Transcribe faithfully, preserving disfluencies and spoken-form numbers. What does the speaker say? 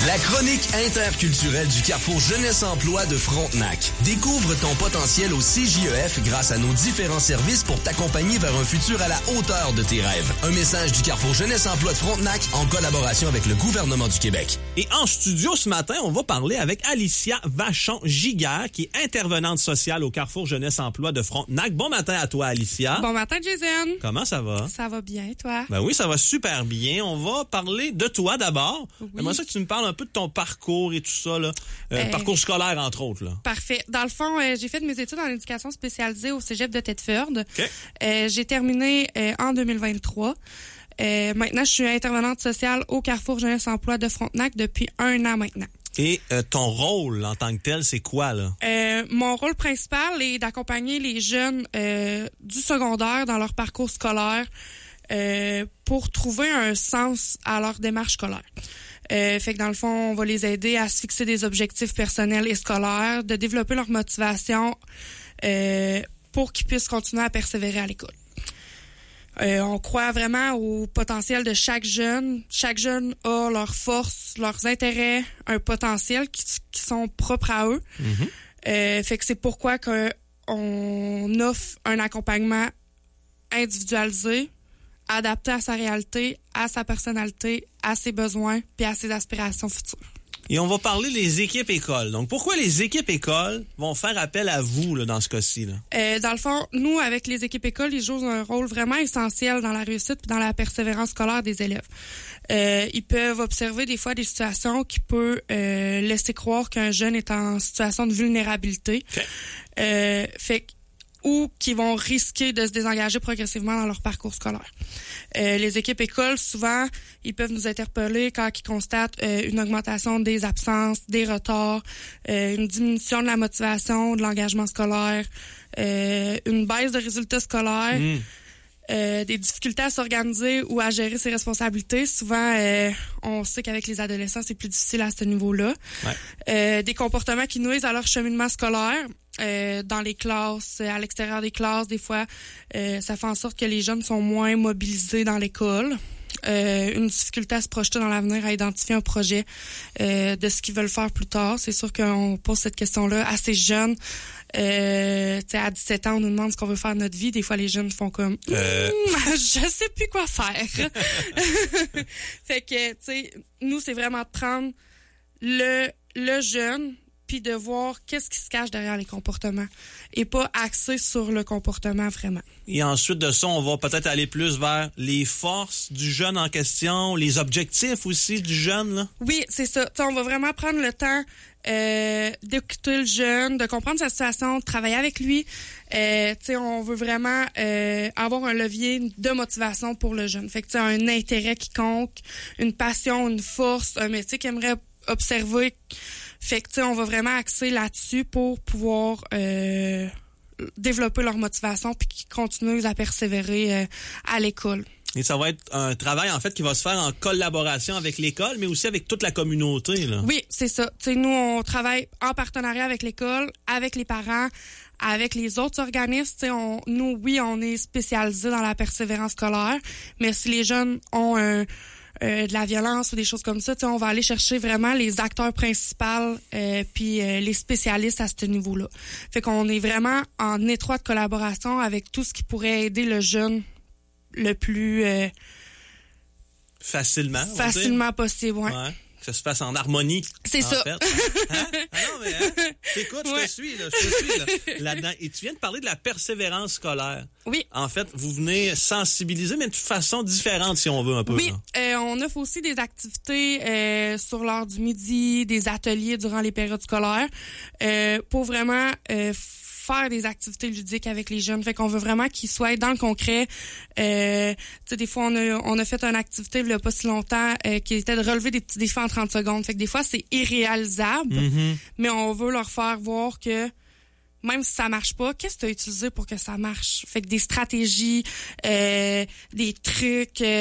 La chronique interculturelle du Carrefour Jeunesse Emploi de Frontenac. Découvre ton potentiel au C J E F grâce à nos différents services pour t'accompagner vers un futur à la hauteur de tes rêves. Un message du Carrefour Jeunesse Emploi de Frontenac en collaboration avec le gouvernement du Québec. Et en studio ce matin, on va parler avec Alicia Vachon-Giguère, qui est intervenante sociale au Carrefour Jeunesse Emploi de Frontenac. Bon matin à toi, Alicia. Bon matin, Jason. Comment ça va? Ça va bien, toi? Ben oui, ça va super bien. On va parler de toi d'abord. Oui. J'aimerais ça que tu me parles un peu de ton parcours et tout ça, là. Euh, euh, parcours scolaire, entre autres, là. Parfait. Dans le fond, euh, j'ai fait mes études en éducation spécialisée au cégep de Thetford. Okay. Euh, j'ai terminé euh, en deux mille vingt-trois. Euh, maintenant, je suis intervenante sociale au Carrefour Jeunesse Emploi de Frontenac depuis un an maintenant. Et euh, ton rôle en tant que tel, c'est quoi, là? Euh, mon rôle principal est d'accompagner les jeunes euh, du secondaire dans leur parcours scolaire euh, pour trouver un sens à leur démarche scolaire. Euh, fait que dans le fond, on va les aider à se fixer des objectifs personnels et scolaires, de développer leur motivation euh, pour qu'ils puissent continuer à persévérer à l'école. Euh, on croit vraiment au potentiel de chaque jeune. Chaque jeune a leurs forces, leurs intérêts, un potentiel qui, qui sont propres à eux. Mm-hmm. Euh, fait que c'est pourquoi que on offre un accompagnement individualisé, adapté à sa réalité, à sa personnalité, à ses besoins puis à ses aspirations futures. Et on va parler des équipes écoles. Donc, pourquoi les équipes écoles vont faire appel à vous là, dans ce cas-ci? Là? Euh, dans le fond, nous, avec les équipes écoles, ils jouent un rôle vraiment essentiel dans la réussite et dans la persévérance scolaire des élèves. Euh, ils peuvent observer des fois des situations qui peuvent euh, laisser croire qu'un jeune est en situation de vulnérabilité. Okay. Euh, fait ou qui vont risquer de se désengager progressivement dans leur parcours scolaire. Euh, les équipes écoles, souvent, ils peuvent nous interpeller quand ils constatent euh, une augmentation des absences, des retards, euh, une diminution de la motivation, de l'engagement scolaire, euh, une baisse de résultats scolaires, mmh. euh, des difficultés à s'organiser ou à gérer ses responsabilités. Souvent, euh, on sait qu'avec les adolescents, c'est plus difficile à ce niveau-là. Ouais. Euh, des comportements qui nuisent à leur cheminement scolaire. Euh, dans les classes, à l'extérieur des classes, des fois, euh, ça fait en sorte que les jeunes sont moins mobilisés dans l'école. Euh, une difficulté à se projeter dans l'avenir, à identifier un projet euh, de ce qu'ils veulent faire plus tard. C'est sûr qu'on pose cette question-là à ces jeunes. Euh, à dix-sept ans, on nous demande ce qu'on veut faire de notre vie. Des fois, les jeunes font comme euh... « Je sais plus quoi faire. » Fait que, tu sais, nous, c'est vraiment de prendre le, le jeune puis de voir qu'est-ce qui se cache derrière les comportements et pas axer sur le comportement vraiment. Et ensuite de ça, on va peut-être aller plus vers les forces du jeune en question, les objectifs aussi du jeune, là. Oui, c'est ça. T'sais, on va vraiment prendre le temps euh, d'écouter le jeune, de comprendre sa situation, de travailler avec lui. Euh, t'sais, on veut vraiment euh, avoir un levier de motivation pour le jeune. Fait que t'sais, un intérêt quiconque, une passion, une force, un métier qu'il aimerait observer. Fait que, tu sais, on va vraiment axer là-dessus pour pouvoir euh, développer leur motivation puis qu'ils continuent à persévérer euh, à l'école. Et ça va être un travail, en fait, qui va se faire en collaboration avec l'école, mais aussi avec toute la communauté, là. Oui, c'est ça. Tu sais, nous, on travaille en partenariat avec l'école, avec les parents, avec les autres organismes. Tu sais, on, nous, oui, on est spécialisés dans la persévérance scolaire, mais si les jeunes ont un... Euh, de la violence ou des choses comme ça, on va aller chercher vraiment les acteurs principaux euh, puis euh, les spécialistes à ce niveau-là. Fait qu'on est vraiment en étroite collaboration avec tout ce qui pourrait aider le jeune le plus euh, facilement, facilement possible. Ouais. Ouais. Que ça se fasse en harmonie. C'est en ça. Fait. Hein? Ah non, mais hein? Écoute, je ouais. te suis, là, je te suis là, là-dedans. Et tu viens de parler de la persévérance scolaire. Oui. En fait, vous venez sensibiliser, mais de façon différente, si on veut un peu. Oui, euh, on offre aussi des activités euh, sur l'heure du midi, des ateliers durant les périodes scolaires, euh, pour vraiment euh, faire des activités ludiques avec les jeunes. Fait qu'on veut vraiment qu'ils soient dans le concret. Euh, tu sais, des fois, on a, on a fait une activité il y a pas si longtemps euh, qui était de relever des petits défis en trente secondes. Fait que des fois, c'est irréalisable, mm-hmm. mais on veut leur faire voir que même si ça marche pas, qu'est-ce que tu as utilisé pour que ça marche? Fait que des stratégies, euh, des trucs... Euh,